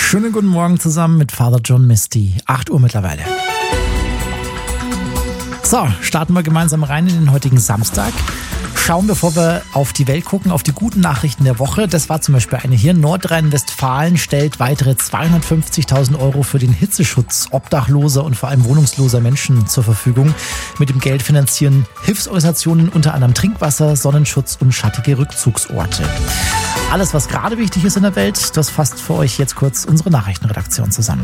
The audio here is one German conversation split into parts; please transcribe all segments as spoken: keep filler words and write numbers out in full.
Schönen guten Morgen zusammen mit Father John Misty. acht Uhr mittlerweile. So, starten wir gemeinsam rein in den heutigen Samstag. Schauen, bevor wir auf die Welt gucken, auf die guten Nachrichten der Woche. Das war zum Beispiel eine hier. Nordrhein-Westfalen stellt weitere zweihundertfünfzigtausend Euro für den Hitzeschutz obdachloser und vor allem wohnungsloser Menschen zur Verfügung. Mit dem Geld finanzieren Hilfsorganisationen unter anderem Trinkwasser, Sonnenschutz und schattige Rückzugsorte. Alles, was gerade wichtig ist in der Welt, das fasst für euch jetzt kurz unsere Nachrichtenredaktion zusammen.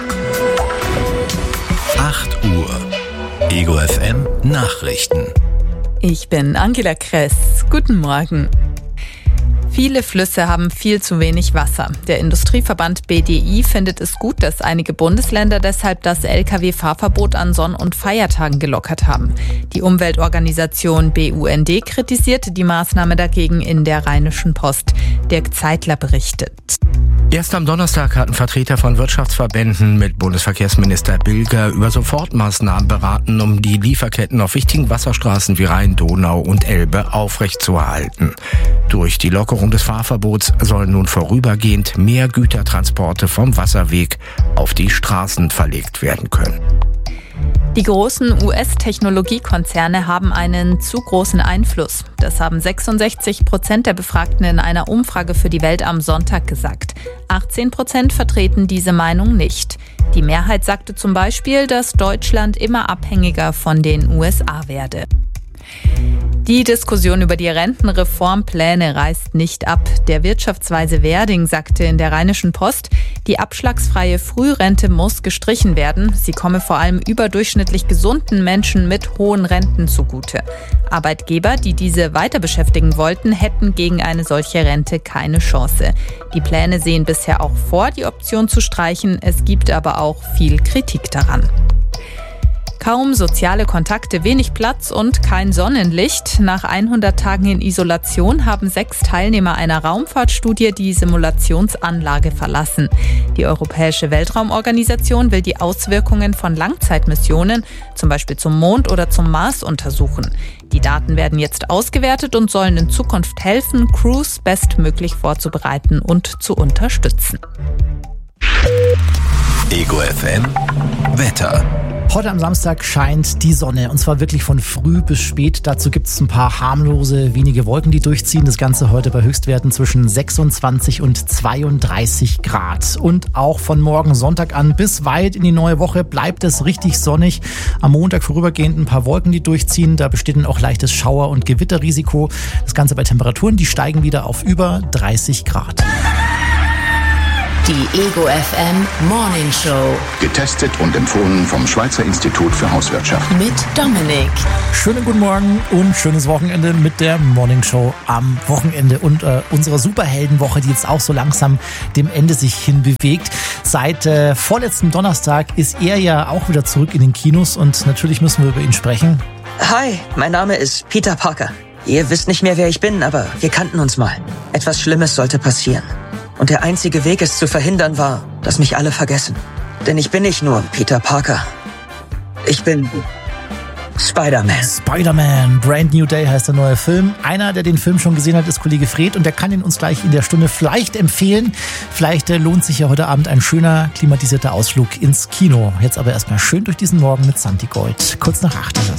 acht Uhr. Ego F M Nachrichten. Ich bin Angela Kress. Guten Morgen. Viele Flüsse haben viel zu wenig Wasser. Der Industrieverband B D I findet es gut, dass einige Bundesländer deshalb das L K W-Fahrverbot an Sonn- und Feiertagen gelockert haben. Die Umweltorganisation B U N D kritisierte die Maßnahme dagegen in der Rheinischen Post. Dirk Zeitler berichtet. Erst am Donnerstag hatten Vertreter von Wirtschaftsverbänden mit Bundesverkehrsminister Bilger über Sofortmaßnahmen beraten, um die Lieferketten auf wichtigen Wasserstraßen wie Rhein, Donau und Elbe aufrechtzuerhalten. Durch die Lockerung des Fahrverbots sollen nun vorübergehend mehr Gütertransporte vom Wasserweg auf die Straßen verlegt werden können. Die großen U S-Technologiekonzerne haben einen zu großen Einfluss. Das haben sechsundsechzig Prozent der Befragten in einer Umfrage für die Welt am Sonntag gesagt. achtzehn Prozent vertreten diese Meinung nicht. Die Mehrheit sagte zum Beispiel, dass Deutschland immer abhängiger von den U S A werde. Die Diskussion über die Rentenreformpläne reißt nicht ab. Der Wirtschaftsweise Werding sagte in der Rheinischen Post, die abschlagsfreie Frührente muss gestrichen werden. Sie komme vor allem überdurchschnittlich gesunden Menschen mit hohen Renten zugute. Arbeitgeber, die diese weiter beschäftigen wollten, hätten gegen eine solche Rente keine Chance. Die Pläne sehen bisher auch vor, die Option zu streichen. Es gibt aber auch viel Kritik daran. Kaum soziale Kontakte, wenig Platz und kein Sonnenlicht. Nach hundert Tagen in Isolation haben sechs Teilnehmer einer Raumfahrtstudie die Simulationsanlage verlassen. Die Europäische Weltraumorganisation will die Auswirkungen von Langzeitmissionen, zum Beispiel zum Mond oder zum Mars, untersuchen. Die Daten werden jetzt ausgewertet und sollen in Zukunft helfen, Crews bestmöglich vorzubereiten und zu unterstützen. Ego F M Wetter. Heute am Samstag scheint die Sonne und zwar wirklich von früh bis spät. Dazu gibt es ein paar harmlose, wenige Wolken, die durchziehen. Das Ganze heute bei Höchstwerten zwischen sechsundzwanzig und zweiunddreißig Grad. Und auch von morgen Sonntag an bis weit in die neue Woche bleibt es richtig sonnig. Am Montag vorübergehend ein paar Wolken, die durchziehen. Da besteht dann auch leichtes Schauer- und Gewitterrisiko. Das Ganze bei Temperaturen, die steigen wieder auf über dreißig Grad. Die Ego F M Morning Show. Getestet und empfohlen vom Schweizer Institut für Hauswirtschaft. Mit Dominik. Schönen guten Morgen und schönes Wochenende mit der Morning Show am Wochenende und äh, unserer Superheldenwoche, die jetzt auch so langsam dem Ende sich hin bewegt. Seit äh, vorletzten Donnerstag ist er ja auch wieder zurück in den Kinos und natürlich müssen wir über ihn sprechen. Hi, mein Name ist Peter Parker. Ihr wisst nicht mehr, wer ich bin, aber wir kannten uns mal. Etwas Schlimmes sollte passieren. Und der einzige Weg, es zu verhindern, war, dass mich alle vergessen. Denn ich bin nicht nur Peter Parker. Ich bin Spider-Man. Spider-Man, Brand New Day heißt der neue Film. Einer, der den Film schon gesehen hat, ist Kollege Fred und der kann ihn uns gleich in der Stunde vielleicht empfehlen. Vielleicht äh, lohnt sich ja heute Abend ein schöner, klimatisierter Ausflug ins Kino. Jetzt aber erstmal schön durch diesen Morgen mit Santi Gold. Kurz nach acht ist es.